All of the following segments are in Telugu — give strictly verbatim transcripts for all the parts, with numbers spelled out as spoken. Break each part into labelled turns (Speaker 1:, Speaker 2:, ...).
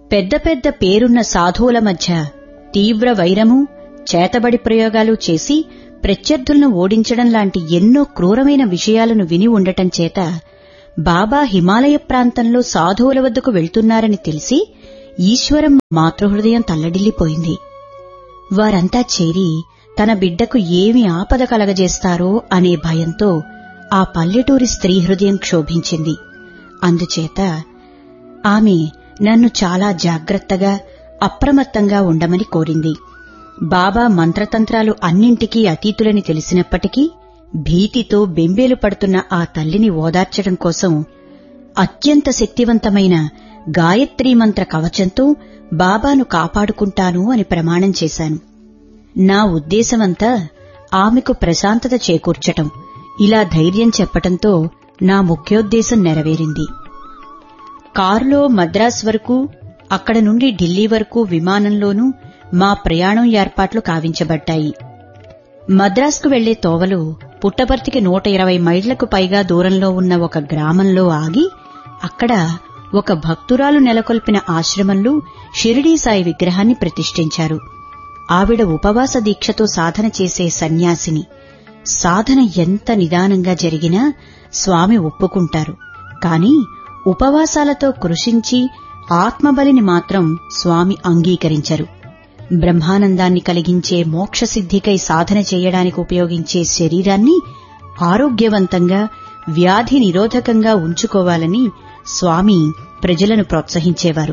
Speaker 1: పెద్ద పెద్ద పేరున్న సాధువుల మధ్య తీవ్ర వైరము, చేతబడి ప్రయోగాలు చేసి ప్రత్యర్థులను ఓడించడం లాంటి ఎన్నో క్రూరమైన విషయాలను విని ఉండటం చేత బాబా హిమాలయ ప్రాంతంలో సాధువుల వద్దకు వెళ్తున్నారని తెలిసి ఈశ్వరం మాతృహృదయం తల్లడిల్లిపోయింది. వారంతా చేరి తన బిడ్డకు ఏమి ఆపద కలగజేస్తారో అనే భయంతో ఆ పల్లెటూరి స్త్రీ హృదయం క్షోభించింది. అందుచేత ఆమె నన్ను చాలా జాగ్రత్తగా, అప్రమత్తంగా ఉండమని కోరింది. బాబా మంత్రతంత్రాలు అన్నింటికీ అతీతులని తెలిసినప్పటికీ భీతితో బెంబేలు పడుతున్న ఆ తల్లిని ఓదార్చడం కోసం అత్యంత శక్తివంతమైన గాయత్రీ మంత్ర కవచంతో బాబాను కాపాడుకుంటాను అని ప్రమాణం చేశాను. నా ఉద్దేశమంతా ఆమెకు ప్రశాంతత చేకూర్చటం. ఇలా ధైర్యం చెప్పటంతో నా ముఖ్యోద్దేశం నెరవేరింది. కారులో మద్రాస్ వరకు, అక్కడ నుండి ఢిల్లీ వరకు విమానంలోనూ మా ప్రయాణం ఏర్పాట్లు కావించబడ్డాయి. మద్రాస్కు వెళ్లే తోవలో పుట్టపర్తికి నూట ఇరవై మైళ్లకు పైగా దూరంలో ఉన్న ఒక గ్రామంలో ఆగి అక్కడ ఒక భక్తురాలు నెలకొల్పిన ఆశ్రమంలో షిరిడీ సాయి విగ్రహాన్ని ప్రతిష్ఠించారు. ఆవిడ ఉపవాస దీక్షతో సాధన చేసే సన్యాసిని. సాధన ఎంత నిదానంగా జరిగినా స్వామి ఒప్పుకుంటారు. కాని ఉపవాసాలతో కృషించి ఆత్మబలిని మాత్రం స్వామి అంగీకరించరు. బ్రహ్మానందాన్ని కలిగించే మోక్షసిద్ధికై సాధన చేయడానికి ఉపయోగించే శరీరాన్ని ఆరోగ్యవంతంగా, వ్యాధి నిరోధకంగా ఉంచుకోవాలని స్వామి ప్రజలను ప్రోత్సహించేవారు.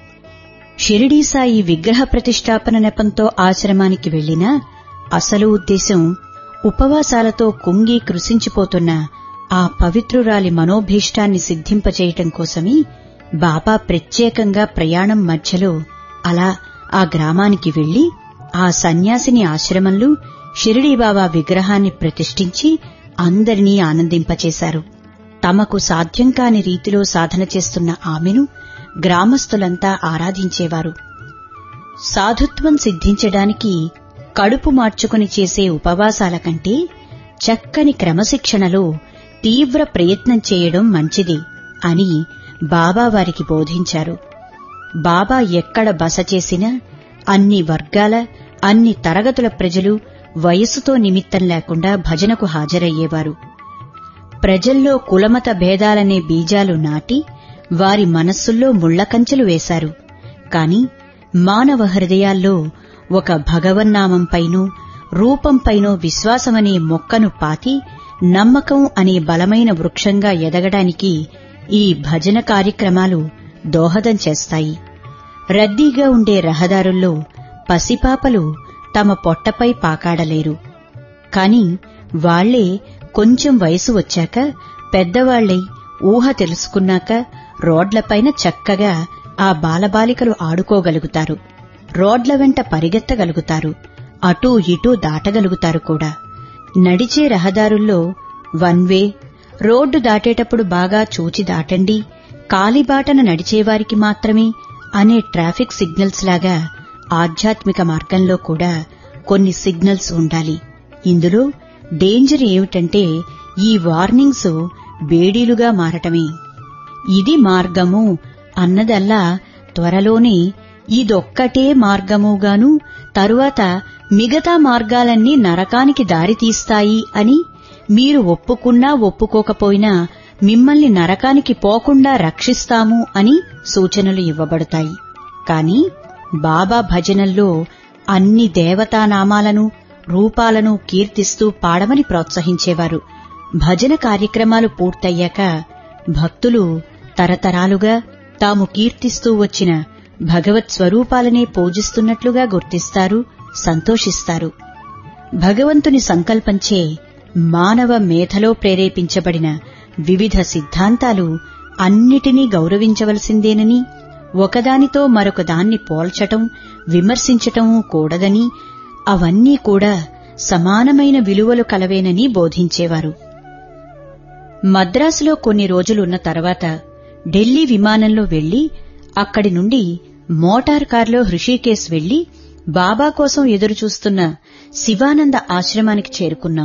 Speaker 1: షిరిడీ సాయి విగ్రహ ప్రతిష్టాపన నెపంతో ఆశ్రమానికి వెళ్లినా అసలు ఉద్దేశం ఉపవాసాలతో కుంగి కృశించిపోతున్న ఆ పవిత్రురాలి మనోభీష్టాన్ని సిద్ధింపచేయటం కోసమే బాబా ప్రత్యేకంగా ప్రయాణం మధ్యలో అలా ఆ గ్రామానికి వెళ్లి ఆ సన్యాసిని ఆశ్రమంలో షిరిడీ బాబా విగ్రహాన్ని ప్రతిష్ఠించి అందరినీ ఆనందింపచేశారు. తమకు సాధ్యం కాని రీతిలో సాధన చేస్తున్న ఆమెను గ్రామస్తులంతా ఆరాధించేవారు. సాధుత్వం సిద్ధించడానికి కడుపు మార్చుకుని చేసే ఉపవాసాల కంటే చక్కని క్రమశిక్షణలో తీవ్ర ప్రయత్నం చేయడం మంచిది అని బాబా వారికి బోధించారు. బాబా ఎక్కడ బస చేసినా అన్ని వర్గాల, అన్ని తరగతుల ప్రజలు వయస్సుతో నిమిత్తం లేకుండా భజనకు హాజరయ్యేవారు. ప్రజల్లో కులమత భేదాలనే బీజాలు నాటి వారి మనస్సుల్లో ముళ్లకంచెలు వేశారు. కాని మానవ హృదయాల్లో ఒక భగవన్నామంపైనో రూపంపైనో విశ్వాసమనే మొక్కను పాతి నమ్మకం అనే బలమైన వృక్షంగా ఎదగడానికి ఈ భజన కార్యక్రమాలు దోహదం చేస్తాయి. రద్దీగా ఉండే రహదారుల్లో పసిపాపలు తమ పొట్టపై పాకాడలేరు. కాని వాళ్లే కొంచెం వయసు వచ్చాక, పెద్దవాళ్లై ఊహ తెలుసుకున్నాక రోడ్లపైన చక్కగా ఆ బాలబాలికలు ఆడుకోగలుగుతారు. రోడ్ల వెంట పరిగెత్తగలుగుతారు. అటూ ఇటూ దాటగలుగుతారు కూడా. నడిచే రహదారుల్లో వన్ వే, రోడ్డు దాటేటప్పుడు బాగా చూచి దాటండి, కాలిబాటన నడిచేవారికి మాత్రమే అనే ట్రాఫిక్ సిగ్నల్స్ లాగా ఆధ్యాత్మిక మార్గంలో కూడా కొన్ని సిగ్నల్స్ ఉండాలి. ఇందులో డేంజర్ ఏమిటంటే ఈ వార్నింగ్స్ బేడీలుగా మారటమే. ఇది మార్గము అన్నదల్లా త్వరలోనే ఇదొక్కటే మార్గముగాను, తరువాత మిగతా మార్గాలన్నీ నరకానికి దారితీస్తాయి అని, మీరు ఒప్పుకున్నా ఒప్పుకోకపోయినా మిమ్మల్ని నరకానికి పోకుండా రక్షిస్తాము అని సూచనలు ఇవ్వబడతాయి. కాని బాబా భజనల్లో అన్ని దేవతానామాలను, రూపాలను కీర్తిస్తూ పాడమని ప్రోత్సహించేవారు. భజన కార్యక్రమాలు పూర్తయ్యాక భక్తులు తరతరాలుగా తాము కీర్తిస్తూ వచ్చిన భగవత్ స్వరూపాలనే పూజిస్తున్నట్లుగా గుర్తిస్తారు, సంతోషిస్తారు. భగవంతుని సంకల్పంచే మానవ మేధలో ప్రేరేపించబడిన వివిధ సిద్ధాంతాలు అన్నిటినీ గౌరవించవలసిందేనని, ఒకదానితో మరొకదాన్ని పోల్చటం, విమర్శించటం కూడదని, అవన్నీ కూడా సమానమైన విలువలు కలవేనని బోధించేవారు. మద్రాసులో కొన్ని రోజులున్న తర్వాత ఢిల్లీ విమానంలో వెళ్లి అక్కడి నుండి మోటార్ కారులో హృషికేశ్ వెళ్లి బాబా కోసం ఎదురుచూస్తున్న శివానంద ఆశ్రమానికి చేరుకున్నాం.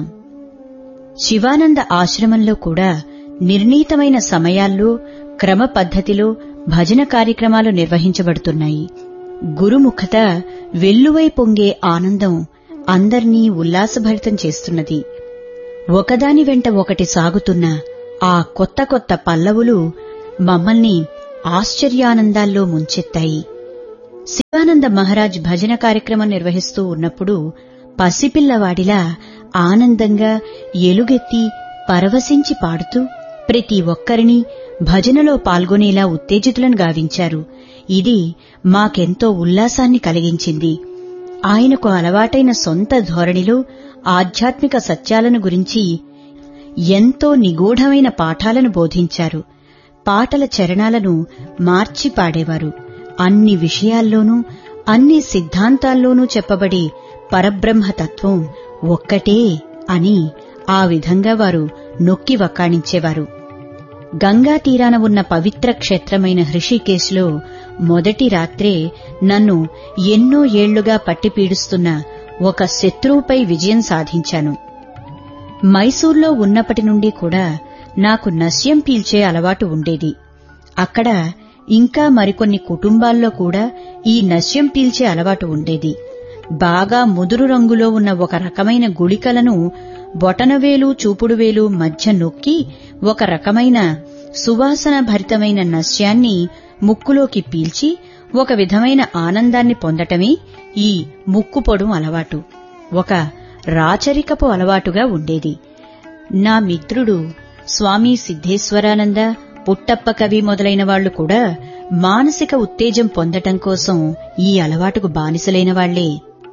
Speaker 1: శివానంద ఆశ్రమంలో కూడా నిర్ణీతమైన సమయాల్లో, క్రమ పద్ధతిలో భజన కార్యక్రమాలు నిర్వహించబడుతున్నాయి. గురుముఖత వెల్లువై పొంగే ఆనందం అందర్నీ ఉల్లాసభరితం చేస్తున్నది. ఒకదాని వెంట ఒకటి సాగుతున్న ఆ కొత్త కొత్త పల్లవులు మమ్మల్ని ఆశ్చర్యానందాల్లో ముంచెత్తాయి. శివానంద మహారాజ్ భజన కార్యక్రమం నిర్వహిస్తూ ఉన్నప్పుడు పసిపిల్లవాడిలా ఆనందంగా ఎలుగెత్తి పరవశించి పాడుతూ ప్రతి ఒక్కరిని భజనలో పాల్గొనేలా ఉత్తేజితులను గావించారు. ఇది మాకెంతో ఉల్లాసాన్ని కలిగించింది. ఆయనకు అలవాటైన సొంత ధోరణిలో ఆధ్యాత్మిక సత్యాలను గురించి ఎంతో నిగూఢమైన పాఠాలను బోధించారు. పాటల చరణాలను మార్చి పాడేవారు. అన్ని విషయాల్లోనూ అన్ని సిద్ధాంతాల్లోనూ చెప్పబడే పరబ్రహ్మతత్వం ఒక్కటే అని ఆ విధంగా వారు నొక్కి వక్కాణించేవారు. గంగా తీరాన ఉన్న పవిత్ర క్షేత్రమైన హృషికేశ్లో మొదటి రాత్రే నన్ను ఎన్నో ఏళ్లుగా పట్టి పీడిస్తున్న ఒక శత్రువుపై విజయం సాధించాను. మైసూర్లో ఉన్నప్పటి నుండి కూడా నాకు నస్యం పీల్చే అలవాటు ఉండేది. అక్కడ ఇంకా మరికొన్ని కుటుంబాల్లో కూడా ఈ నస్యం పీల్చే అలవాటు ఉండేది. బాగా ముదురు రంగులో ఉన్న ఒక రకమైన గుళికలను బొటనవేలు చూపుడువేలు మధ్య నొక్కి ఒక రకమైన సువాసన భరితమైన నస్యాన్ని ముక్కులోకి పీల్చి ఒక విధమైన ఆనందాన్ని పొందటమే ఈ ముక్కుపొడుం అలవాటు. ఒక రాచరికపు అలవాటుగా ఉండేది. నా మిత్రుడు స్వామి సిద్ధేశ్వరానంద, పుట్టప్ప కవి మొదలైన వాళ్లు కూడా మానసిక ఉత్తేజం పొందటం కోసం ఈ అలవాటుకు బానిసలైన వాళ్లే.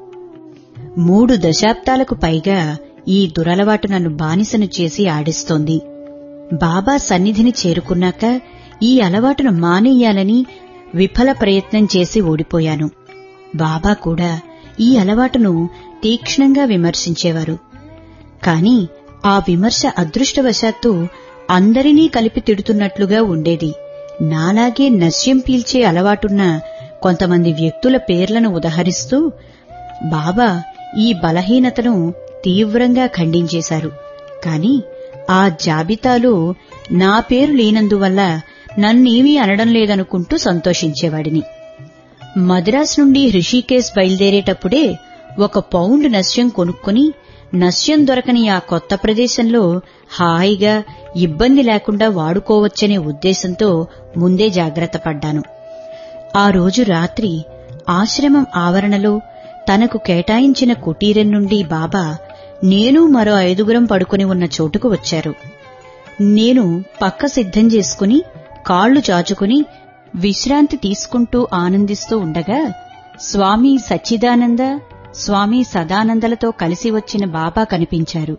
Speaker 1: మూడు దశాబ్దాలకు పైగా ఈ దురలవాటు నన్ను బానిసను చేసి ఆడిస్తోంది. బాబా సన్నిధిని చేరుకున్నాక ఈ అలవాటును మానేయాలని విఫల ప్రయత్నం చేసి ఓడిపోయాను. బాబా కూడా ఈ అలవాటును తీక్ష్ణంగా విమర్శించేవారు. కాని ఆ విమర్శ అదృష్టవశాత్తు అందరినీ కలిపి తిడుతున్నట్లుగా ఉండేది. నాలాగే నస్యం పీల్చే అలవాటున్న కొంతమంది వ్యక్తుల పేర్లను ఉదహరిస్తూ బాబా ఈ బలహీనతను తీవ్రంగా ఖండించేశారు. కాని ఆ జాబితాలో నా పేరు లేనందువల్ల నన్నేమీ అనడం లేదనుకుంటూ సంతోషించేవాడిని. మద్రాస్ నుండి హృషికేశ్ బయలుదేరేటప్పుడే ఒక పౌండ్ నస్యం కొనుక్కుని నస్యం దొరకని ఆ కొత్త ప్రదేశంలో హాయిగా ఇబ్బంది లేకుండా వాడుకోవచ్చనే ఉద్దేశంతో ముందే జాగ్రత్త పడ్డాను. ఆ రోజు రాత్రి ఆశ్రమం ఆవరణలో తనకు కేటాయించిన కుటీరం నుండి బాబా నేను మరో ఐదుగురం పడుకుని ఉన్న చోటుకు వచ్చారు. నేను పక్క సిద్ధం చేసుకుని కాళ్లు చాచుకుని విశ్రాంతి తీసుకుంటూ ఆనందిస్తూ ఉండగా స్వామి సచ్చిదానంద, స్వామి సదానందలతో కలిసి వచ్చిన బాబా కనిపించారు.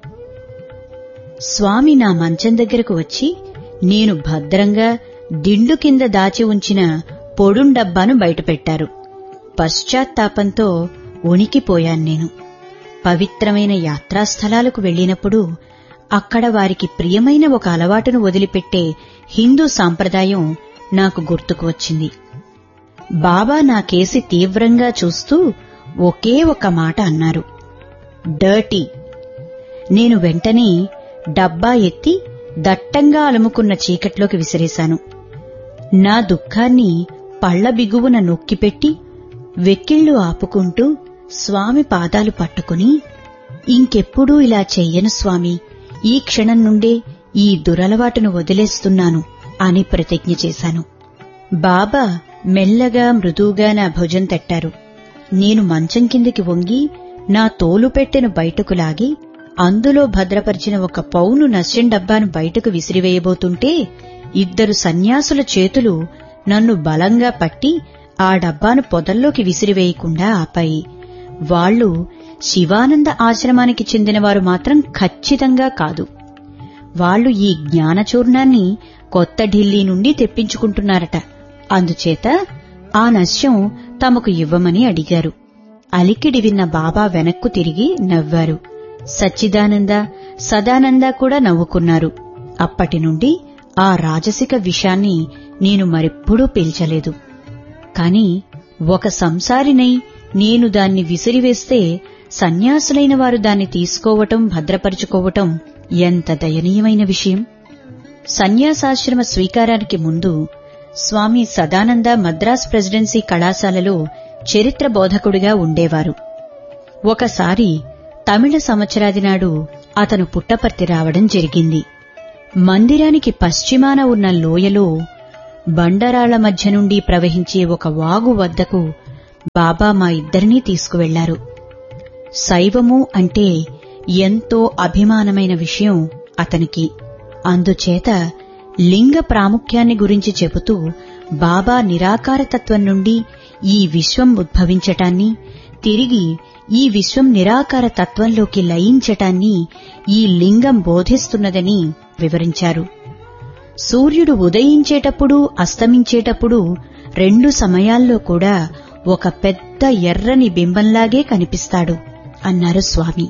Speaker 1: స్వామి నా మంచం దగ్గరకు వచ్చి నేను భద్రంగా దిండు కింద దాచి ఉంచిన పొడుం డబ్బాను బయటపెట్టారు. పశ్చాత్తాపంతో వణికిపోయాను నేను. పవిత్రమైన యాత్రాస్థలాలకు వెళ్లినప్పుడు అక్కడ వారికి ప్రియమైన ఒక అలవాటును వదిలిపెట్టే హిందూ సాంప్రదాయం నాకు గుర్తుకు వచ్చింది. బాబా నా కేసి తీవ్రంగా చూస్తూ ఒకే ఒక మాట అన్నారు, డర్టీ. నేను వెంటనే డబ్బా ఎత్తి దట్టంగా అలుముకున్న చీకట్లోకి విసిరేశాను. నా దుఃఖాన్ని పళ్ల బిగువున నొక్కిపెట్టి వెక్కిళ్లు ఆపుకుంటూ స్వామి పాదాలు పట్టుకుని, ఇంకెప్పుడూ ఇలా చెయ్యను స్వామి, ఈ క్షణం నుండే ఈ దురలవాటును వదిలేస్తున్నాను అని ప్రతిజ్ఞ చేశాను. బాబా మెల్లగా మృదువుగా నా భుజం తట్టారు. నేను మంచం కిందికి వంగి నా తోలు పెట్టెను బయటకు లాగి అందులో భద్రపరిచిన ఒక పౌను నస్యం డబ్బాను బయటకు విసిరివేయబోతుంటే ఇద్దరు సన్యాసుల చేతులు నన్ను బలంగా పట్టి ఆ డబ్బాను పొదల్లోకి విసిరివేయకుండా ఆపాయి. వాళ్లు శివానంద ఆశ్రమానికి చెందినవారు మాత్రం ఖచ్చితంగా కాదు. వాళ్లు ఈ జ్ఞానచూర్ణాన్ని కొత్త ఢిల్లీ నుండి తెప్పించుకుంటున్నారట. అందుచేత ఆ నస్యం తమకు ఇవ్వమని అడిగారు. అలికిడి విన్న బాబా వెనక్కు తిరిగి నవ్వారు. సచ్చిదానంద, సదానంద కూడా నవ్వుకున్నారు. అప్పటి నుండి ఆ రాజసిక విషాన్ని నేను మరెప్పుడూ పీల్చలేదు. కాని ఒక సంసారినై నేను దాన్ని విసిరివేస్తే సన్యాసులైన వారు దాన్ని తీసుకోవటం, భద్రపరుచుకోవటం ఎంత దయనీయమైన విషయం. సన్యాసాశ్రమ స్వీకారానికి ముందు స్వామి సదానంద మద్రాస్ ప్రెసిడెన్సీ కళాశాలలో చరిత్ర బోధకుడిగా ఉండేవారు. ఒకసారి తమిళ సంవత్సరాది నాడు అతను పుట్టపర్తి రావడం జరిగింది. మందిరానికి పశ్చిమాన ఉన్న లోయలో బండరాళ్ల మధ్య నుండి ప్రవహించే ఒక వాగు వద్దకు బాబా మా ఇద్దరినీ తీసుకువెళ్లారు. శైవము అంటే ఎంతో అభిమానమైన విషయం అతనికి. అందుచేత లింగ ప్రాముఖ్యాన్ని గురించి చెబుతూ బాబా నిరాకారతత్వం నుండి ఈ విశ్వం ఉద్భవించటాన్ని, తిరిగి ఈ విశ్వం నిరాకార తత్వంలోకి లయించటాన్ని ఈ లింగం బోధిస్తున్నదని వివరించారు. సూర్యుడు ఉదయించేటప్పుడు అస్తమించేటప్పుడు రెండు సమయాల్లో కూడా ఒక పెద్ద ఎర్రని బింబంలాగే కనిపిస్తాడు అన్నారు స్వామి.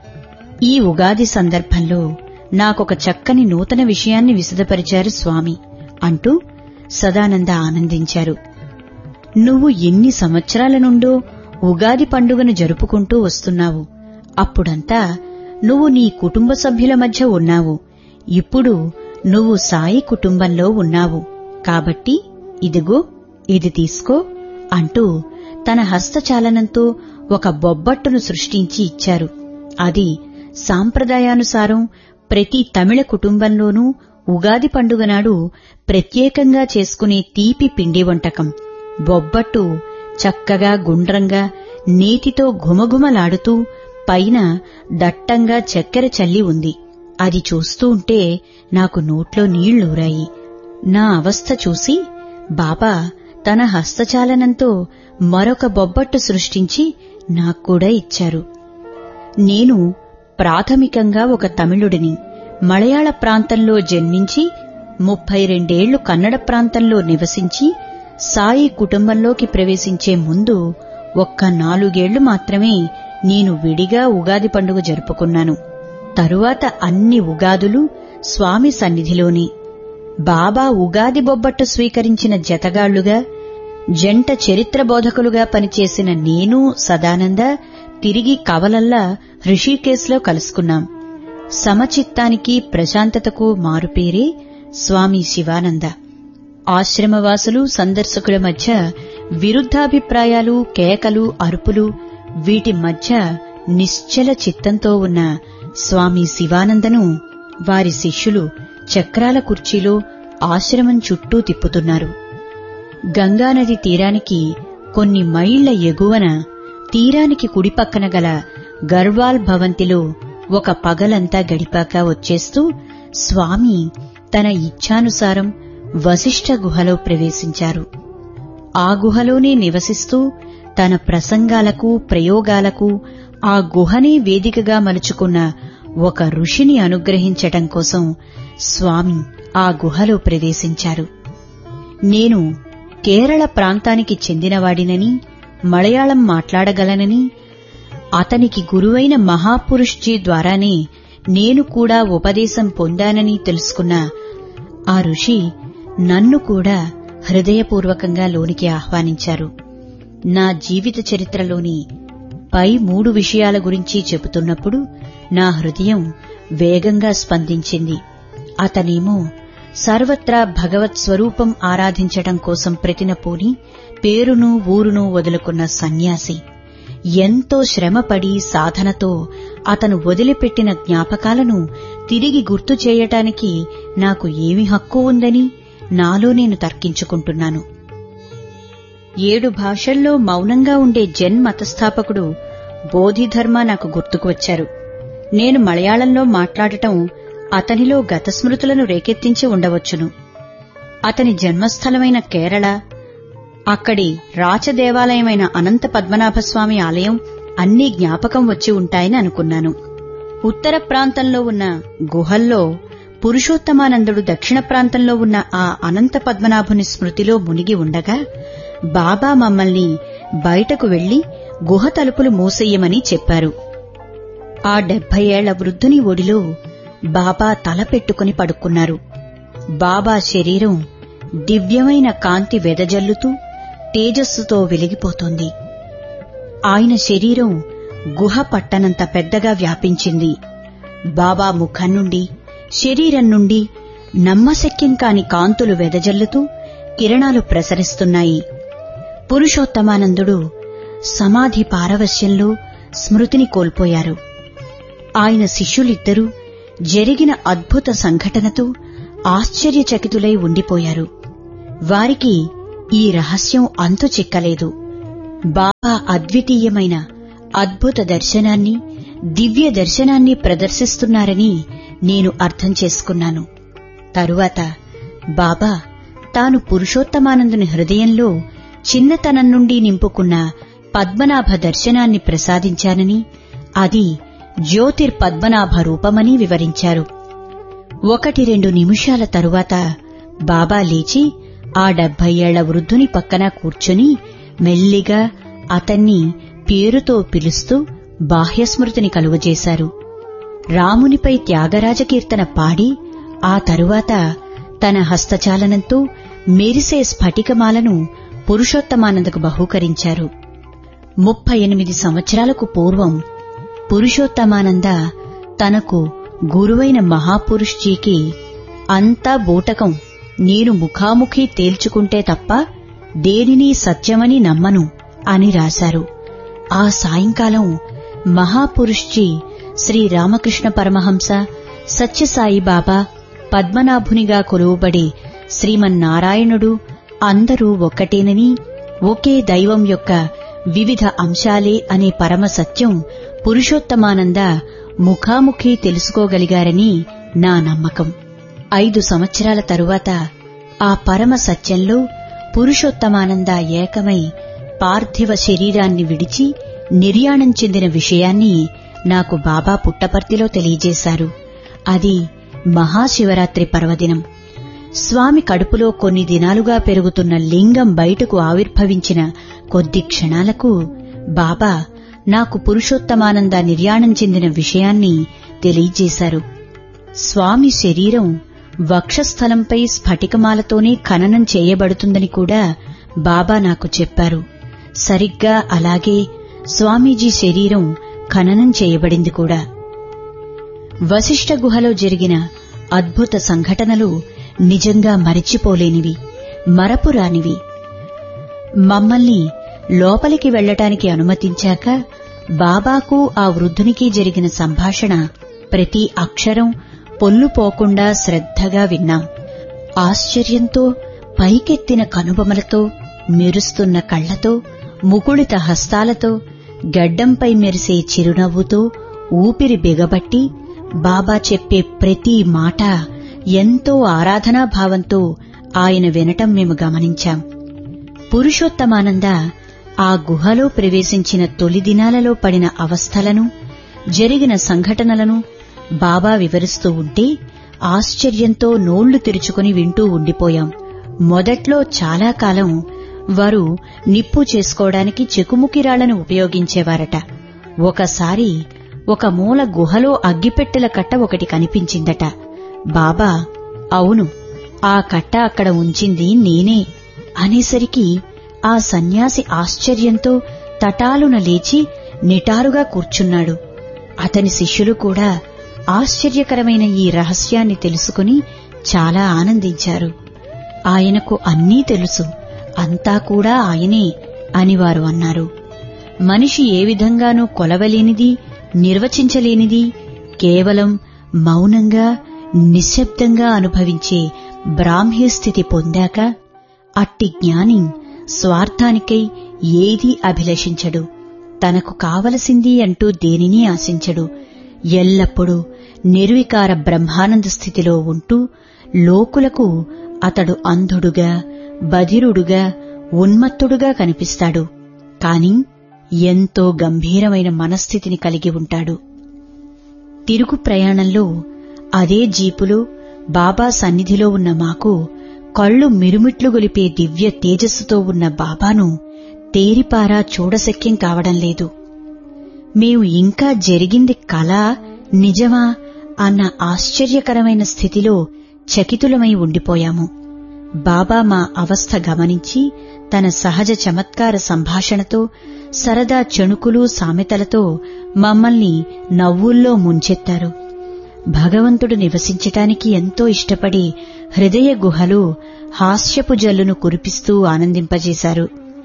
Speaker 1: ఈ ఉగాది సందర్భంలో నాకొక చక్కని నూతన విషయాన్ని విశదపరిచారు స్వామి అంటూ సదానంద ఆనందించారు. నువ్వు ఎన్ని సంవత్సరాల నుండో ఉగాది పండుగను జరుపుకుంటూ వస్తున్నావు. అప్పుడంతా నువ్వు నీ కుటుంబ సభ్యుల మధ్య ఉన్నావు. ఇప్పుడు నువ్వు సాయి కుటుంబంలో ఉన్నావు. కాబట్టి ఇదిగో ఇది తీసుకో అంటూ తన హస్తచాలనంతో ఒక బొబ్బట్టును సృష్టించి ఇచ్చారు. అది సాంప్రదాయానుసారం ప్రతి తమిళ కుటుంబంలోనూ ఉగాది పండుగ నాడు ప్రత్యేకంగా చేసుకునే తీపి పిండి వంటకం. బొబ్బట్టు చక్కగా గుండ్రంగా నేతితో ఘుమఘుమలాడుతూ పైన దట్టంగా చక్కెర చల్లి ఉంది. అది చూస్తూ ఉంటే నాకు నోట్లో నీళ్లూరాయి. నా అవస్థ చూసి బాబా తన హస్తచాలనంతో మరొక బొబ్బట్టు సృష్టించి నాక్కూడా ఇచ్చారు. నేను ప్రాథమికంగా ఒక తమిళుడిని. మలయాళ ప్రాంతంలో జన్మించి ముప్పై రెండేళ్లు కన్నడ ప్రాంతంలో నివసించి సాయి కుటుంబంలోకి ప్రవేశించే ముందు ఒక్క నాలుగేళ్లు మాత్రమే నేను విడిగా ఉగాది పండుగ జరుపుకున్నాను. తరువాత అన్ని ఉగాదులు స్వామి సన్నిధిలోనే. బాబా ఉగాది బొబ్బట్టు స్వీకరించిన జతగాళ్లుగా, జంట చరిత్ర బోధకులుగా పనిచేసిన నేను, సదానంద తిరిగి కవలల్లా హృషికేశ్లో కలుసుకున్నాం. సమచిత్తానికి, ప్రశాంతతకు మారుపేరే స్వామి శివానంద. ఆశ్రమవాసులు, సందర్శకుల మధ్య విరుద్ధాభిప్రాయాలు, కేకలు, అరుపులు, వీటి మధ్య నిశ్చల చిత్తంతో ఉన్న స్వామి శివానందను వారి శిష్యులు చక్రాల కుర్చీలో ఆశ్రమం చుట్టూ తిప్పుతున్నారు. గంగానది తీరానికి కొన్ని మైళ్ల ఎగువన తీరానికి కుడిపక్కన గల గర్వాల్ భవంతిలో ఒక పగలంతా గడిపాక వచ్చేస్తూ స్వామి తన ఇచ్ఛానుసారం వశిష్ఠ గుహలో ప్రవేశించారు. ఆ గుహలోనే నివసిస్తూ తన ప్రసంగాలకు, ప్రయోగాలకు ఆ గుహనే వేదికగా మలుచుకున్న ఒక ఋషిని అనుగ్రహించటం కోసం స్వామి ఆ గుహలో ప్రవేశించారు. నేను కేరళ ప్రాంతానికి చెందినవాడినని, మలయాళం మాట్లాడగలనని, అతనికి గురువైన మహాపురుష్జీ ద్వారానే నేను కూడా ఉపదేశం పొందానని తెలుసుకున్న ఆ ఋషి నన్ను కూడా హృదయపూర్వకంగా లోనికి ఆహ్వానించారు. నా జీవిత చరిత్రలోని పై మూడు విషయాల గురించి చెబుతున్నప్పుడు నా హృదయం వేగంగా స్పందించింది. అతనేమో సర్వత్రా భగవత్ స్వరూపం ఆరాధించటం కోసం ప్రతినపూని పేరును, ఊరును వదులుకున్న సన్యాసి. ఎంతో శ్రమపడి సాధనతో అతను వదిలిపెట్టిన జ్ఞాపకాలను తిరిగి గుర్తు చేయటానికి నాకు ఏమి హక్కు ఉందని నాలో నేను తర్కించుకుంటున్నాను. ఏడు భాషల్లో మౌనంగా ఉండే జెన్ మతస్థాపకుడు బోధిధర్మ నాకు గుర్తుకు వచ్చారు. నేను మలయాళంలో మాట్లాడటం అతనిలో గతస్మృతులను రేకెత్తించి ఉండవచ్చును. అతని జన్మస్థలమైన కేరళ, అక్కడి రాచదేవాలయమైన అనంత పద్మనాభస్వామి ఆలయం అన్నీ జ్ఞాపకం వచ్చి ఉంటాయని అనుకున్నాను. ఉత్తర ప్రాంతంలో ఉన్న గుహల్లో పురుషోత్తమానందుడు దక్షిణ ప్రాంతంలో ఉన్న ఆ అనంత పద్మనాభుని స్మృతిలో మునిగి ఉండగా బాబా మమ్మల్ని బయటకు వెళ్లి గుహ తలుపులు మూసెయ్యమని చెప్పారు. ఆ డెబ్బై ఏళ్ల వృద్ధుని ఒడిలో బాబా తల పెట్టుకుని పడుకున్నారు. బాబా శరీరం దివ్యమైన కాంతి వెదజల్లుతూ తేజస్సుతో వెలిగిపోతోంది. ఆయన శరీరం గుహ పట్టనంత పెద్దగా వ్యాపించింది. బాబా ముఖం నుండి, శరీరం నుండి నమ్మశక్యం కాని కాంతులు వెదజల్లుతూ కిరణాలు ప్రసరిస్తున్నాయి. పురుషోత్తమానందుడు సమాధి పారవశ్యంలో స్మృతిని కోల్పోయారు. ఆయన శిష్యులిద్దరూ జరిగిన అద్భుత సంఘటనతో ఆశ్చర్యచకితులై ఉండిపోయారు. వారికి ఈ రహస్యం అంతు చిక్కలేదు. బాబా అద్వితీయమైన అద్భుత దర్శనాన్ని, దివ్య దర్శనాన్ని ప్రదర్శిస్తున్నారని నేను అర్థం చేసుకున్నాను. తరువాత బాబా తాను పురుషోత్తమానందుని హృదయంలో చిన్నతనం నుండి నింపుకున్న పద్మనాభ దర్శనాన్ని ప్రసాదించానని, అది జ్యోతిర్పద్మనాభ రూపమని వివరించారు. ఒకటి రెండు నిమిషాల తరువాత బాబా లేచి ఆ డెబ్బై ఏళ్ల వృద్ధుని పక్కన కూర్చొని మెల్లిగా అతన్ని పేరుతో పిలుస్తూ బాహ్యస్మృతిని కలుగజేశారు. రామునిపై త్యాగరాజ కీర్తన పాడి ఆ తరువాత తన హస్తచాలనంతో మెరిసే స్ఫటికమాలను పురుషోత్తమానందకు బహూకరించారు. ముప్పై ఎనిమిది సంవత్సరాలకు పూర్వం పురుషోత్తమానంద తనకు గురువైన మహాపురుష్జీకి అంతా బూటకం, నేను ముఖాముఖి తేల్చుకుంటే తప్ప దేనిని సత్యమని నమ్మను అని రాశారు. ఆ సాయంకాలం మహాపురుష్జీ శ్రీరామకృష్ణ పరమహంస, సత్యసాయిబాబా, పద్మనాభునిగా కొలువబడే శ్రీమన్నారాయణుడు అందరూ ఒక్కటేనని, ఒకే దైవం యొక్క వివిధ అంశాలే అనే పరమ సత్యం పురుషోత్తమానంద ముఖాముఖి తెలుసుకోగలిగారని నా నమ్మకం. ఐదు సంవత్సరాల తరువాత ఆ పరమ సత్యంలో పురుషోత్తమానంద ఏకమై పార్థివ శరీరాన్ని విడిచి నిర్యాణం చెందిన విషయాన్ని నాకు బాబా పుట్టపర్తిలో తెలియజేశారు. అది మహాశివరాత్రి పర్వదినం. స్వామి కడుపులో కొన్ని దినాలుగా పెరుగుతున్న లింగం బయటకు ఆవిర్భవించిన కొద్ది క్షణాలకు బాబా నాకు పురుషోత్తమానంద నిర్యాణం చెందిన విషయాన్ని తెలియజేశారు. స్వామి శరీరం వక్షస్థలంపై స్ఫటికమాలతోనే ఖననం చేయబడుతుందని కూడా బాబా నాకు చెప్పారు. సరిగ్గా అలాగే స్వామీజీ శరీరం ఖననం చేయబడింది కూడా. వశిష్ఠ గుహలో జరిగిన అద్భుత సంఘటనలు నిజంగా మరిచిపోలేనివి, మరపురానివి. మమ్మల్ని లోపలికి వెళ్లటానికి అనుమతించాక బాబాకు ఆ వృద్ధునికి జరిగిన సంభాషణ ప్రతి అక్షరం పొల్లుపోకుండా శ్రద్ధగా విన్నాం. ఆశ్చర్యంతో పైకెత్తిన కనుబొమలతో, మెరుస్తున్న కళ్లతో, ముకుళిత హస్తాలతో, గడ్డంపై మెరిసే చిరునవ్వుతో, ఊపిరి బిగబట్టి బాబా చెప్పే ప్రతి మాట ఎంతో ఆరాధనాభావంతో ఆయన వినటం మేము గమనించాం. పురుషోత్తమానంద ఆ గుహలో ప్రవేశించిన తొలి దినాలలో పడిన అవస్థలను, జరిగిన సంఘటనలను బాబా వివరిస్తూ ఉంటే ఆశ్చర్యంతో నోళ్లు తెరుచుకుని వింటూ ఉండిపోయాం. మొదట్లో చాలా కాలం వారు నిప్పు చేసుకోవడానికి చెకుముకిరాళ్లను ఉపయోగించేవారట. ఒకసారి ఒక మూల గుహలో అగ్గిపెట్టెల కట్ట ఒకటి కనిపించిందట. బాబా, అవును, ఆ కట్ట అక్కడ ఉంచింది నేనే అనేసరికి ఆ సన్యాసి ఆశ్చర్యంతో తటాలున లేచి నిటారుగా కూర్చున్నాడు. అతని శిష్యులు కూడా ఆశ్చర్యకరమైన ఈ రహస్యాన్ని తెలుసుకుని చాలా ఆనందించారు. ఆయనకు అన్నీ తెలుసు, అంతా కూడా ఆయనే అని వారు అన్నారు. మనిషి ఏ విధంగానూ కొలవలేనిది, నిర్వచించలేనిది, కేవలం మౌనంగా నిశ్శబ్దంగా అనుభవించే బ్రాహ్మ్యస్థితి పొందాక అట్టి జ్ఞాని స్వార్థానికై ఏదీ అభిలషించడు. తనకు కావలసింది అంటూ దేనినీ ఆశించడు. ఎల్లప్పుడూ నిర్వికార బ్రహ్మానంద స్థితిలో ఉంటూ లోకులకు అతడు అంధుడుగా, బధిరుడుగా, ఉన్మత్తుడుగా కనిపిస్తాడు. కాని ఎంతో గంభీరమైన మనస్థితిని కలిగి ఉంటాడు. తిరుగు ప్రయాణంలో అదే జీపులో బాబా సన్నిధిలో ఉన్న మాకు కళ్ళు మిరుమిట్లు గొలిపే దివ్య తేజస్సుతో ఉన్న బాబాను తేరిపారా చూడశక్యం కావడం లేదు. మేము ఇంకా జరిగింది కలా, నిజమా అన్న ఆశ్చర్యకరమైన స్థితిలో చకితులమై ఉండిపోయాము. బాబా మా అవస్థ గమనించి తన సహజ చమత్కార సంభాషణతో, సరదా చణుకులు సామెతలతో మమ్మల్ని నవ్వుల్లో ముంచెత్తారు. భగవంతుడు నివసించటానికి ఎంతో ఇష్టపడే హృదయ గుహలో హాస్యపు జల్లును కురిపిస్తూ ఆనందింపజేశారు.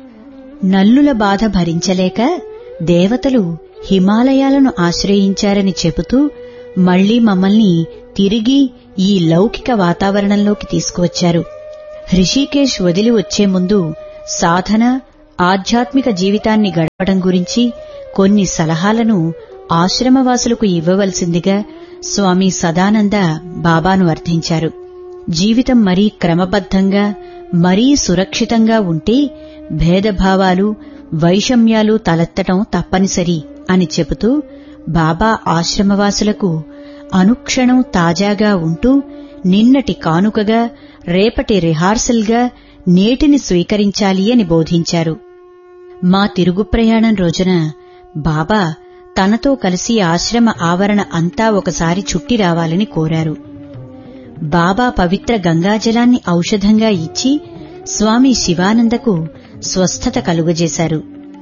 Speaker 1: నల్లుల బాధ భరించలేక దేవతలు హిమాలయాలను ఆశ్రయించారని చెబుతూ మళ్లీ మమ్మల్ని తిరిగి ఈ లౌకిక వాతావరణంలోకి తీసుకువచ్చారు. హృషీకేశ్ వదిలి వచ్చే ముందు సాధన, ఆధ్యాత్మిక జీవితాన్ని గడపడం గురించి కొన్ని సలహాలను ఆశ్రమవాసులకు ఇవ్వవలసిందిగా స్వామి సదానంద బాబాను అర్థించారు. జీవితం మరీ క్రమబద్ధంగా, మరీ సురక్షితంగా ఉంటే భేదభావాలు, వైషమ్యాలు తలెత్తటం తప్పనిసరి అని చెబుతూ బాబా ఆశ్రమవాసులకు అనుక్షణం తాజాగా ఉంటూ నిన్నటి కానుకగా, రేపటి రిహార్సల్గా నేటిని స్వీకరించాలి అని బోధించారు. మా తిరుగు ప్రయాణం రోజున బాబా తనతో కలిసి ఆశ్రమ ఆవరణ అంతా ఒకసారి చుట్టి రావాలని కోరారు. బాబా పవిత్ర గంగాజలాన్ని ఔషధంగా ఇచ్చి స్వామి శివానందకు స్వస్థత కలుగజేశారు.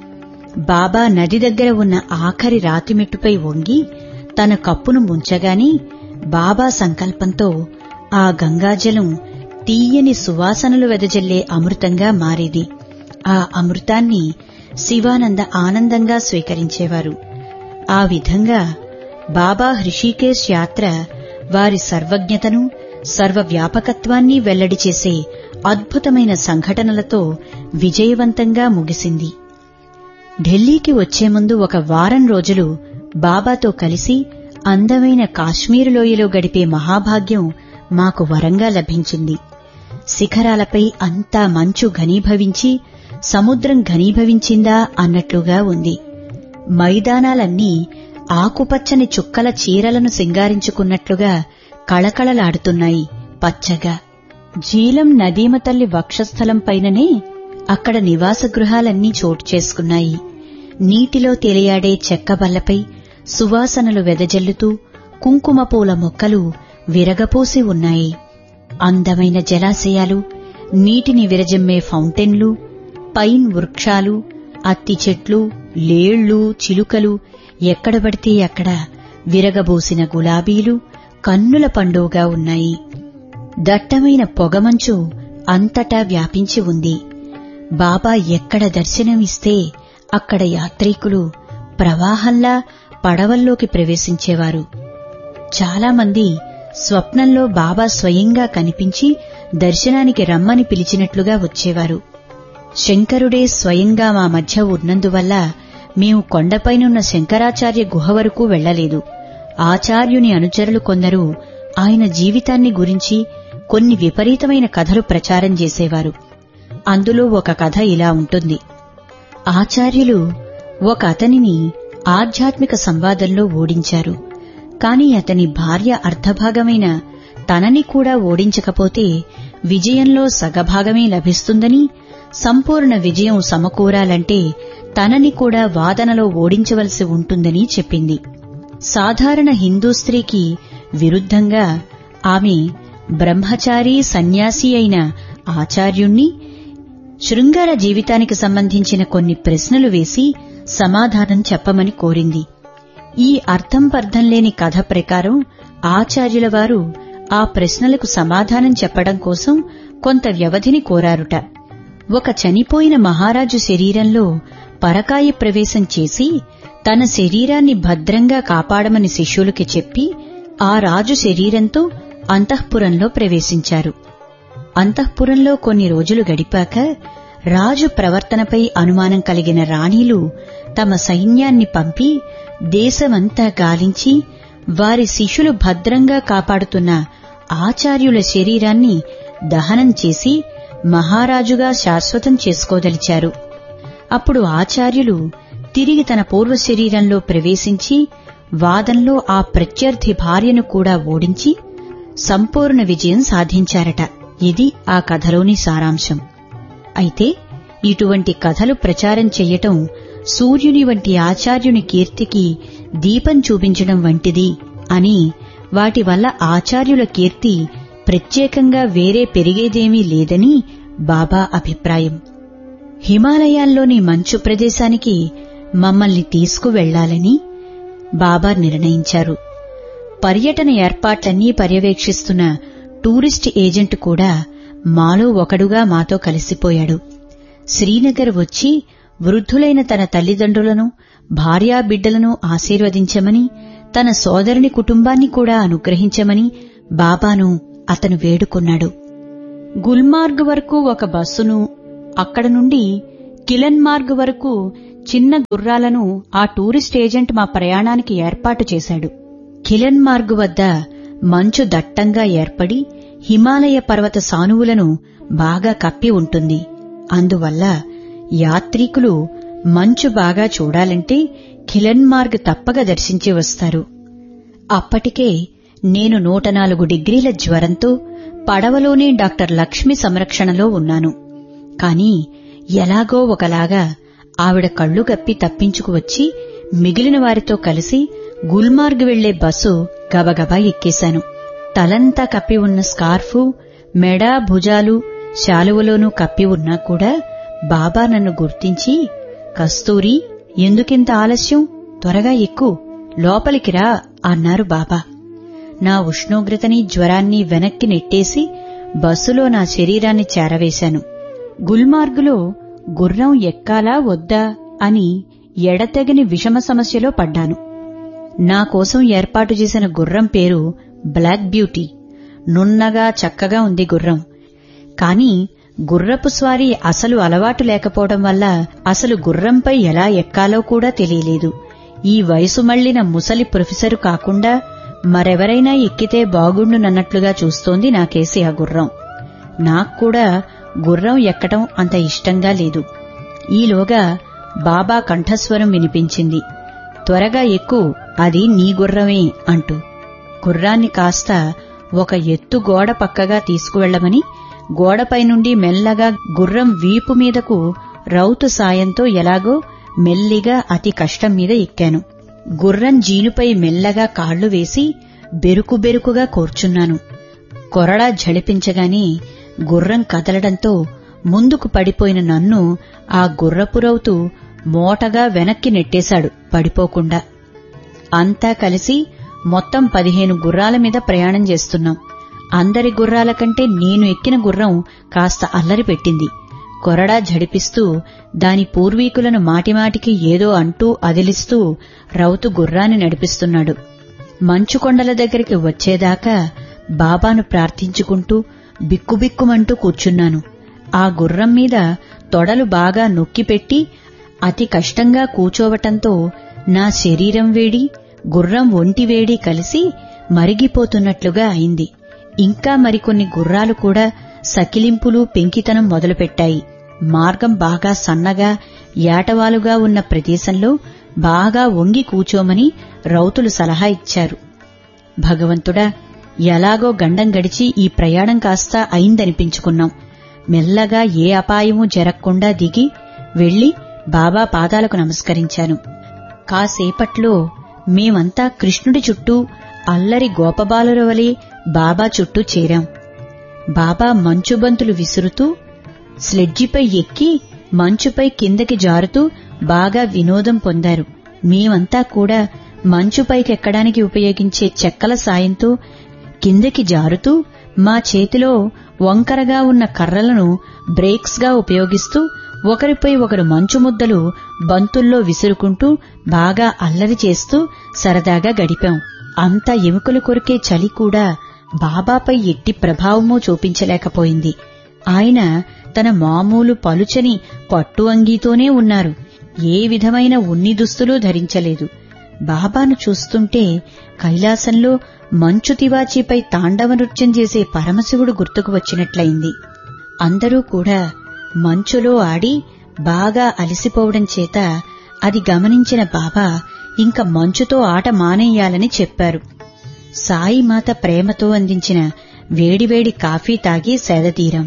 Speaker 1: బాబా నది దగ్గర ఉన్న ఆఖరి రాతిమెట్టుపై వంగి తన కప్పును ముంచగాని బాబా సంకల్పంతో ఆ గంగాజలం తీయని సువాసనలు వెదజల్లే అమృతంగా మారేది. ఆ అమృతాన్ని శివానంద ఆనందంగా స్వీకరించేవారు. ఆ విధంగా బాబా హృషీకేశ్ యాత్ర వారి సర్వజ్ఞతను, సర్వవ్యాపకత్వాన్ని వెల్లడి చేసే అద్భుతమైన సంఘటనలతో విజయవంతంగా ముగిసింది. ఢిల్లీకి వచ్చే ముందు ఒక వారం రోజులు బాబాతో కలిసి అందమైన కాశ్మీరు లోయలో గడిపే మహాభాగ్యం మాకు వరంగా లభించింది. శిఖరాలపై అంతా మంచు ఘనీభవించి సముద్రం ఘనీభవించిందా అన్నట్లుగా ఉంది. మైదానాలన్నీ ఆకుపచ్చని చుక్కల చీరలను సింగారించుకున్నట్లుగా కళకళలాడుతున్నాయి పచ్చగా. జీలం నదీమ తల్లి వక్షస్థలం పైననే అక్కడ నివాస గృహాలన్నీ చోటు చేసుకున్నాయి. నీటిలో తేలియాడే చెక్కబల్లపై సువాసనలు వెదజల్లుతూ కుంకుమపూల మొక్కలు విరగపోసి ఉన్నాయి. అందమైన జలాశయాలు, నీటిని విరజమ్మే ఫౌంటైన్లు, పైన్ వృక్షాలు, అత్తి చెట్లు, లేళ్లు, చిలుకలు, ఎక్కడబడితే అక్కడ విరగబోసిన గులాబీలు కన్నుల పండుగగా ఉన్నాయి. దట్టమైన పొగమంచు అంతటా వ్యాపించి ఉంది. బాబా ఎక్కడ దర్శనమిస్తే అక్కడ యాత్రికులు ప్రవాహంలా పడవల్లోకి ప్రవేశించేవారు. చాలామంది స్వప్నంలో బాబా స్వయంగా కనిపించి దర్శనానికి రమ్మని పిలిచినట్లుగా వచ్చేవారు. శంకరుడే స్వయంగా మా మధ్య ఉన్నందువల్ల మేము కొండపైనున్న శంకరాచార్య గుహ వరకు వెళ్లలేదు. ఆచార్యుని అనుచరులు కొందరు ఆయన జీవితాన్ని గురించి కొన్ని విపరీతమైన కథలు ప్రచారం చేసేవారు. అందులో ఒక కథ ఇలా ఉంటుంది. ఆచార్యులు ఒక అతనిని ఆధ్యాత్మిక సంవాదంలో ఓడించారు. కాని అతని భార్య అర్ధభాగమైన తనని కూడా ఓడించకపోతే విజయంలో సగభాగమే లభిస్తుందని, సంపూర్ణ విజయం సమకూరాలంటే తనని కూడా వాదనలో ఓడించవలసి ఉంటుందని చెప్పింది. సాధారణ హిందూ స్త్రీకి విరుద్ధంగా ఆమె బ్రహ్మచారి సన్యాసి అయిన ఆచార్యుణ్ణి శృంగార జీవితానికి సంబంధించిన కొన్ని ప్రశ్నలు వేసి సమాధానం చెప్పమని కోరింది. ఈ అర్థం పర్థం లేని కథ ప్రకారం ఆచార్యుల వారు ఆ ప్రశ్నలకు సమాధానం చెప్పడం కోసం కొంత వ్యవధిని కోరారుట. ఒక చనిపోయిన మహారాజు శరీరంలో పరకాయ ప్రవేశం చేసి తన శరీరాన్ని భద్రంగా కాపాడమని శిష్యులకి చెప్పి ఆ రాజు శరీరంతో అంతఃపురంలో ప్రవేశించారు. అంతఃపురంలో కొన్ని రోజులు గడిపాక రాజు ప్రవర్తనపై అనుమానం కలిగిన రాణీలు తమ సైన్యాన్ని పంపి దేశమంతా గాలించి వారి శిష్యులు భద్రంగా కాపాడుతున్న ఆచార్యుల శరీరాన్ని దహనం చేసి మహారాజుగా శాశ్వతం చేసుకోదలిచారు. అప్పుడు ఆచార్యులు తిరిగి తన పూర్వ శరీరంలో ప్రవేశించి వాదంలో ఆ ప్రత్యర్థి భార్యను కూడా ఓడించి సంపూర్ణ విజయం సాధించారట. ఇది ఆ కథలోని సారాంశం. అయితే ఇటువంటి కథలు ప్రచారం చెయ్యటం సూర్యుని వంటి ఆచార్యుని కీర్తికి దీపం చూపించడం వంటిది అని, వాటి వల్ల ఆచార్యుల కీర్తి ప్రత్యేకంగా వేరే పెరిగేదేమీ లేదని బాబా అభిప్రాయం. హిమాలయాల్లోని మంచు ప్రదేశానికి మమ్మల్ని తీసుకువెళ్లాలని బాబా నిర్ణయించారు. పర్యటన ఏర్పాట్లన్నీ పర్యవేక్షిస్తున్న టూరిస్ట్ ఏజెంట్ కూడా మాలో ఒకడుగా మాతో కలిసిపోయాడు. శ్రీనగర్ వచ్చి వృద్ధులైన తన తల్లిదండ్రులను, భార్యాబిడ్డలను ఆశీర్వదించమని, తన సోదరుని కుటుంబాన్ని కూడా అనుగ్రహించమని బాబాను అతను వేడుకున్నాడు. గుల్మార్గ్ వరకు ఒక బస్సును, అక్కడ నుండి కిలన్మార్గ్ వరకు చిన్న గుర్రాలను ఆ టూరిస్ట్ ఏజెంట్ మా ప్రయాణానికి ఏర్పాటు చేశాడు. కిలన్మార్గ్ వద్ద మంచు దట్టంగా ఏర్పడి హిమాలయ పర్వత సానువులను బాగా కప్పి ఉంటుంది. అందువల్ల యాత్రికులు మంచు బాగా చూడాలంటే కిలన్మార్గ్ తప్పక దర్శించి వస్తారు. అప్పటికే నేను నూట నాలుగు డిగ్రీల జ్వరంతో పడవలోనే డాక్టర్ లక్ష్మి సంరక్షణలో ఉన్నాను. కాని ఎలాగో ఒకలాగా ఆవిడ కళ్లు కప్పి తప్పించుకువచ్చి మిగిలిన వారితో కలిసి గుల్మార్గ్ వెళ్లే బస్సు గబగబా ఎక్కేశాను. తలంతా కప్పి ఉన్న స్కార్ఫు, మెడ, భుజాలు శాలువలోనూ కప్పి ఉన్నా కూడా బాబా నన్ను గుర్తించి, కస్తూరి, ఎందుకింత ఆలస్యం? త్వరగా ఎక్కు, లోపలికి రా అన్నారు బాబా. నా ఉష్ణోగ్రతని, జ్వరాన్ని వెనక్కి నెట్టేసి బస్సులో నా శరీరాన్ని చేరవేశాను. గుల్మార్గులో గుర్రం ఎక్కాలా వద్దా అని ఎడతెగని విషమ సమస్యలో పడ్డాను. నాకోసం ఏర్పాటు చేసిన గుర్రం పేరు బ్లాక్ బ్యూటీ. నున్నగా చక్కగా ఉంది గుర్రం. కాని గుర్రపు స్వారీ అసలు అలవాటు లేకపోవడం వల్ల అసలు గుర్రంపై ఎలా ఎక్కాలో కూడా తెలియలేదు. ఈ వయసు మళ్లిన ముసలి ప్రొఫెసరు కాకుండా మరెవరైనా ఎక్కితే బాగుండునన్నట్లుగా చూస్తోంది నాకేసి ఆ గుర్రం. నాక్కూడా గుర్రం ఎక్కడం అంత ఇష్టంగా లేదు. ఈలోగా బాబా కంఠస్వరం వినిపించింది, త్వరగా ఎక్కు, అది నీ గుర్రమే అంటూ. గుర్రాన్ని కాస్త ఒక ఎత్తు గోడ పక్కగా తీసుకువెళ్లమని గోడపై నుండి మెల్లగా గుర్రం వీపు మీదకు రౌతు సాయంతో ఎలాగో మెల్లిగా అతి కష్టం మీద ఎక్కాను. గుర్రం జీనుపై మెల్లగా కాళ్లు వేసి బెరుకు బెరుకుగా కూర్చున్నాను. కొరడా ఝళిపించగానే గుర్రం కదలడంతో ముందుకు పడిపోయిన నన్ను ఆ గుర్రపు రౌతు మోటగా వెనక్కి నెట్టేశాడు పడిపోకుండా. అంతా కలిసి మొత్తం పదిహేను గుర్రాల మీద ప్రయాణం చేస్తున్నాం. అందరి గుర్రాల కంటే నేను ఎక్కిన గుర్రం కాస్త అల్లరి పెట్టింది. కొరడా ఝడిపిస్తూ దాని పూర్వీకులను మాటిమాటికి ఏదో అంటూ అదిలిస్తూ రౌతు గుర్రాన్ని నడిపిస్తున్నాడు. మంచుకొండల దగ్గరికి వచ్చేదాకా బాబాను ప్రార్థించుకుంటూ బిక్కుబిక్కుమంటూ కూర్చున్నాను. ఆ గుర్రం మీద తొడలు బాగా నొక్కిపెట్టి అతి కష్టంగా కూచోవటంతో నా శరీరం వేడి, గుర్రం ఒంటి వేడి కలిసి మరిగిపోతున్నట్లుగా అయింది. ఇంకా మరికొన్ని గుర్రాలు కూడా సకిలింపులు, పెంకితనం మొదలుపెట్టాయి. మార్గం బాగా సన్నగా, ఏటవాలుగా ఉన్న ప్రదేశంలో బాగా వంగి కూచోమని రౌతులు సలహా ఇచ్చారు. భగవంతుడా, ఎలాగో గండం గడిచి ఈ ప్రయాణం కాస్త అయిందనిపించుకున్నాం. మెల్లగా ఏ అపాయమూ జరగకుండా దిగి వెళ్లి బాబా పాదాలకు నమస్కరించాను. కాసేపట్లో మేమంతా కృష్ణుడి చుట్టూ అల్లరి గోపబాలుర వలె బాబా చుట్టూ చేరాం. బాబా మంచుబంతులు విసురుతూ స్లెడ్జిపై ఎక్కి మంచుపై కిందకి జారుతూ బాగా వినోదం పొందారు. మేమంతా కూడా మంచుపైకెక్కడానికి ఉపయోగించే చెక్కల సాయంతో కిందకి జారుతూ మా చేతిలో వంకరగా ఉన్న కర్రలను బ్రేక్స్ గా ఉపయోగిస్తూ ఒకరిపై ఒకరు మంచు ముద్దలు బంతుల్లో విసురుకుంటూ బాగా అల్లరి చేస్తూ సరదాగా గడిపాం. అంత ఎముకలు కొరికే చలి కూడా బాబాపై ఎట్టి ప్రభావమూ చూపించలేకపోయింది. ఆయన తన మామూలు పలుచని పట్టు అంగీతోనే ఉన్నారు. ఏ విధమైన ఉన్ని దుస్తులు ధరించలేదు. బాబాను చూస్తుంటే కైలాసంలో మంచు తివాచీపై తాండవ నృత్యం చేసే పరమశివుడు గుర్తుకు వచ్చినట్లయింది. అందరూ కూడా మంచులో ఆడి బాగా అలసిపోవడం చేత అది గమనించిన బాబా ఇంక మంచుతో ఆట మానేయాలని చెప్పారు. సాయిమాత ప్రేమతో అందించిన వేడివేడి కాఫీ తాగి సేదతీరాం.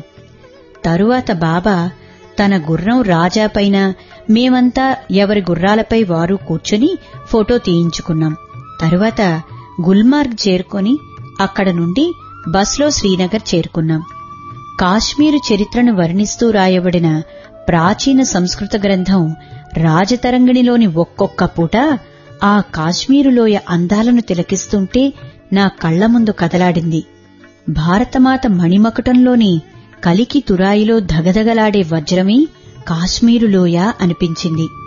Speaker 1: తరువాత బాబా తన గుర్రం రాజాపైన, మేమంతా ఎవరి గుర్రాలపై వారు కూర్చుని ఫోటో తీయించుకున్నాం. తరువాత గుల్మార్గ్ చేరుకొని అక్కడ నుండి బస్లో శ్రీనగర్ చేరుకున్నాం. కాశ్మీరు చరిత్రను వర్ణిస్తూ రాయబడిన ప్రాచీన సంస్కృత గ్రంథం రాజతరంగిణిలోని ఒక్కొక్క పూట ఆ కాశ్మీరులోయ అందాలను తిలకిస్తుంటే నా కళ్ల ముందు కదలాడింది. భారతమాత మణిమకుటంలోని కలికి తురాయిలో ధగధగలాడే వజ్రమీ కాశ్మీరులోయ అనిపించింది.